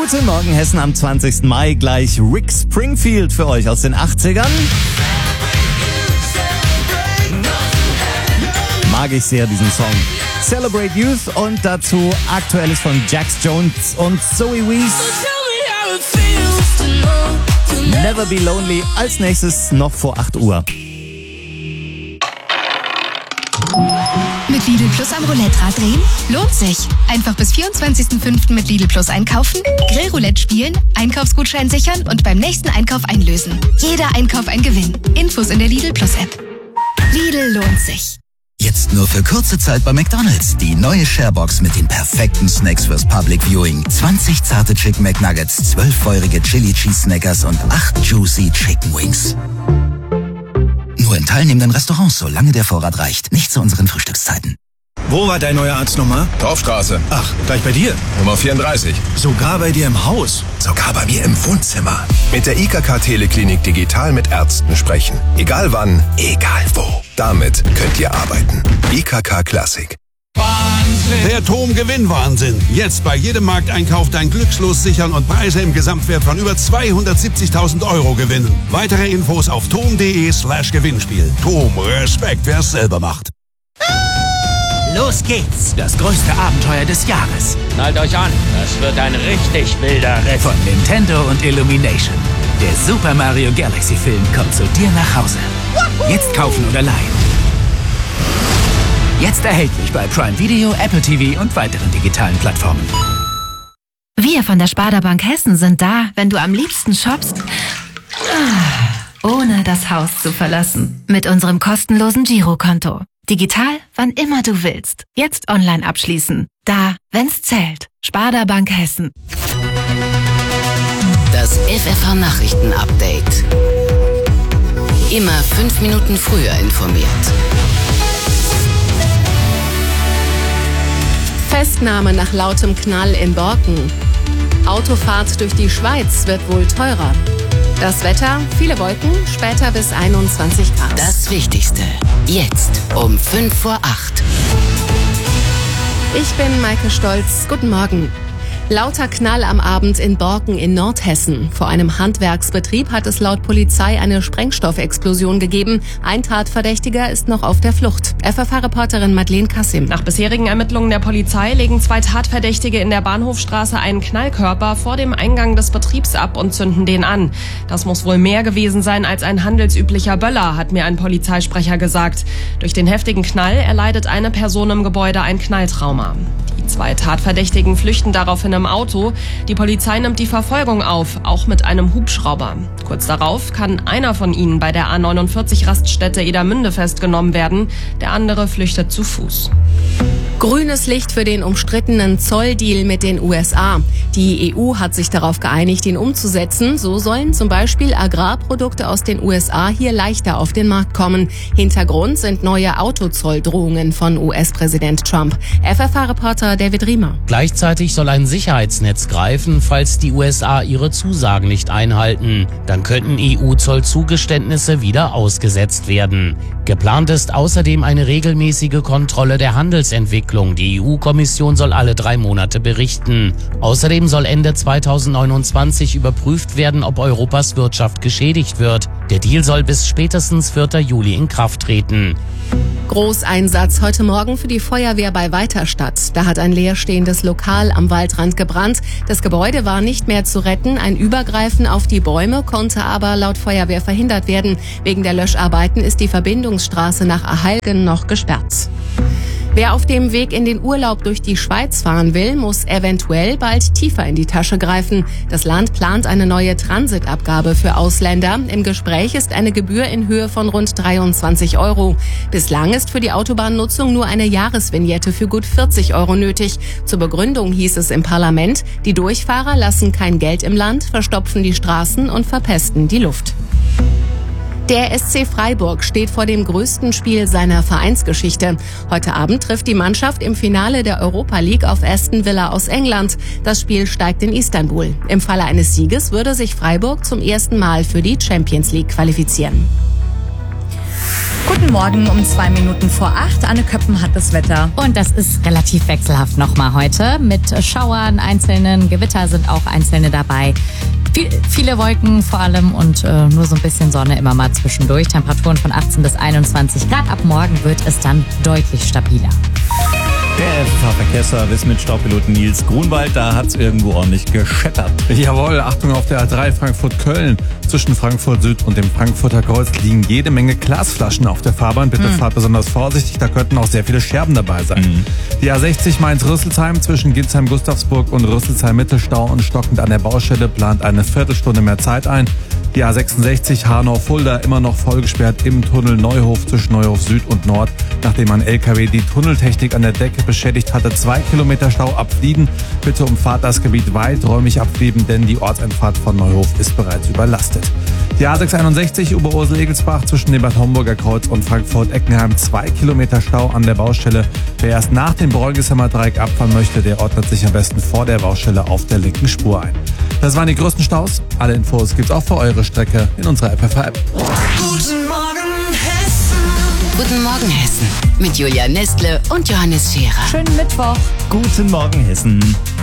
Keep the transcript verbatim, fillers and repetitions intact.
Guten Morgen Hessen am zwanzigsten Mai. Gleich Rick Springfield für euch aus den achtzigern. Mag ich sehr diesen Song. Celebrate Youth und dazu Aktuelles von Jax Jones und Zoe Wees. Never Be Lonely als nächstes noch vor acht Uhr. Mit Lidl Plus am Roulette-Rad drehen? Lohnt sich. Einfach bis vierundzwanzigsten fünften mit Lidl Plus einkaufen, Grillroulette spielen, Einkaufsgutschein sichern und beim nächsten Einkauf einlösen. Jeder Einkauf ein Gewinn. Infos in der Lidl Plus App. Lidl lohnt sich. Jetzt nur für kurze Zeit bei McDonald's. Die neue Sharebox mit den perfekten Snacks fürs Public Viewing. zwanzig zarte Chicken McNuggets, zwölf feurige Chili Cheese Snackers und acht Juicy Chicken Wings. Nur in teilnehmenden Restaurants, solange der Vorrat reicht. Nicht zu unseren Frühstückszeiten. Wo war deine neue Arztnummer? Dorfstraße. Ach, gleich bei dir. Nummer vierunddreißig. Sogar bei dir im Haus. Sogar bei mir im Wohnzimmer. Mit der I K K Teleklinik digital mit Ärzten sprechen. Egal wann, egal wo. Damit könnt ihr arbeiten. I K K Classic. Wahnsinn! Der Tom-Gewinn-Wahnsinn. Jetzt bei jedem Markteinkauf dein Glückslos sichern und Preise im Gesamtwert von über zweihundertsiebzigtausend Euro gewinnen. Weitere Infos auf tom.de slash Gewinnspiel. Tom, Respekt, wer es selber macht. Los geht's! Das größte Abenteuer des Jahres. Schnallt euch an, das wird ein richtig wilder Ritt. Von Nintendo und Illumination. Der Super Mario Galaxy Film kommt zu dir nach Hause. Jetzt kaufen oder leihen. Jetzt erhältlich bei Prime Video, Apple T V und weiteren digitalen Plattformen. Wir von der Sparda Bank Hessen sind da, wenn du am liebsten shoppst, ohne das Haus zu verlassen. Mit unserem kostenlosen Girokonto. Digital, wann immer du willst. Jetzt online abschließen. Da, wenn's zählt. Sparda Bank Hessen. Das F F H-Nachrichten-Update. Immer fünf Minuten früher informiert. Festnahme nach lautem Knall in Borken. Autofahrt durch die Schweiz wird wohl teurer. Das Wetter, viele Wolken, später bis einundzwanzig Grad. Das Wichtigste, jetzt um fünf vor acht. Ich bin Maike Stolz. Guten Morgen. Lauter Knall am Abend in Borken in Nordhessen. Vor einem Handwerksbetrieb hat es laut Polizei eine Sprengstoffexplosion gegeben. Ein Tatverdächtiger ist noch auf der Flucht. F F H-Reporterin Madeleine Kassim. Nach bisherigen Ermittlungen der Polizei legen zwei Tatverdächtige in der Bahnhofstraße einen Knallkörper vor dem Eingang des Betriebs ab und zünden den an. Das muss wohl mehr gewesen sein als ein handelsüblicher Böller, hat mir ein Polizeisprecher gesagt. Durch den heftigen Knall erleidet eine Person im Gebäude ein Knalltrauma. Die zwei Tatverdächtigen flüchten daraufhin im Auto. Die Polizei nimmt die Verfolgung auf, auch mit einem Hubschrauber. Kurz darauf kann einer von ihnen bei der A neunundvierzig Raststätte Edermünde festgenommen werden. Der andere flüchtet zu Fuß. Grünes Licht für den umstrittenen Zolldeal mit den U S A. Die E U hat sich darauf geeinigt, ihn umzusetzen. So sollen zum Beispiel Agrarprodukte aus den U S A hier leichter auf den Markt kommen. Hintergrund sind neue Autozolldrohungen von U S-Präsident Trump. F F H-Reporter David Riemer. Gleichzeitig soll ein Sicherheitsnetz greifen, falls die U S A ihre Zusagen nicht einhalten. Dann könnten E U-Zollzugeständnisse wieder ausgesetzt werden. Geplant ist außerdem eine regelmäßige Kontrolle der Handelsentwicklung. Die E U-Kommission soll alle drei Monate berichten. Außerdem soll Ende zweitausendneunundzwanzig überprüft werden, ob Europas Wirtschaft geschädigt wird. Der Deal soll bis spätestens vierten Juli in Kraft treten. Großeinsatz heute Morgen für die Feuerwehr bei Weiterstadt. Da hat ein leerstehendes Lokal am Waldrand gebrannt. Das Gebäude war nicht mehr zu retten. Ein Übergreifen auf die Bäume konnte aber laut Feuerwehr verhindert werden. Wegen der Löscharbeiten ist die Verbindungsstraße nach Ahalgen noch gesperrt. Wer auf dem Weg in den Urlaub durch die Schweiz fahren will, muss eventuell bald tiefer in die Tasche greifen. Das Land plant eine neue Transitabgabe für Ausländer. Im Gespräch ist eine Gebühr in Höhe von rund dreiundzwanzig Euro. Bislang ist für die Autobahnnutzung nur eine Jahresvignette für gut vierzig Euro nötig. Zur Begründung hieß es im Parlament, die Durchfahrer lassen kein Geld im Land, verstopfen die Straßen und verpesten die Luft. Der S C Freiburg steht vor dem größten Spiel seiner Vereinsgeschichte. Heute Abend trifft die Mannschaft im Finale der Europa League auf Aston Villa aus England. Das Spiel steigt in Istanbul. Im Falle eines Sieges würde sich Freiburg zum ersten Mal für die Champions League qualifizieren. Guten Morgen um zwei Minuten vor acht. Anne Köppen hat das Wetter. Und das ist relativ wechselhaft nochmal heute. Mit Schauern, einzelnen Gewitter sind auch einzelne dabei. Viel, viele Wolken vor allem und äh, nur so ein bisschen Sonne immer mal zwischendurch. Temperaturen von achtzehn bis einundzwanzig Grad. Ab morgen wird es dann deutlich stabiler. Der F F H-Verkehrsservice mit Staupiloten Nils Grunwald, da hat's irgendwo ordentlich gescheppert. Jawohl, Achtung auf der A drei Frankfurt-Köln. Zwischen Frankfurt Süd und dem Frankfurter Kreuz liegen jede Menge Glasflaschen auf der Fahrbahn. Bitte mhm. fahrt besonders vorsichtig, da könnten auch sehr viele Scherben dabei sein. Mhm. Die A sechzig Mainz-Rüsselsheim zwischen Ginsheim-Gustavsburg und Rüsselsheim-Mittelstau und stockend an der Baustelle plant eine Viertelstunde mehr Zeit ein. Die A sechsundsechzig Hanau-Fulda immer noch vollgesperrt im Tunnel Neuhof zwischen Neuhof Süd und Nord, nachdem ein L K W die Tunneltechnik an der Decke beschädigt hatte. Zwei Kilometer Stau ab Flieden. Bitte umfahrt das Gebiet weiträumig ab Flieden, denn die Ortseinfahrt von Neuhof ist bereits überlastet. Die A sechshunderteinundsechzig Oberursel-Egelsbach zwischen dem Bad Homburger Kreuz und Frankfurt-Eckenheim. Zwei Kilometer Stau an der Baustelle. Wer erst nach dem Bräugesheimer Dreieck abfahren möchte, der ordnet sich am besten vor der Baustelle auf der linken Spur ein. Das waren die größten Staus. Alle Infos gibt's auch für eure Strecke in unserer F F H-App. Guten Morgen Hessen. Guten Morgen Hessen. Mit Julia Nestle und Johannes Scherer. Schönen Mittwoch. Guten Morgen Hessen.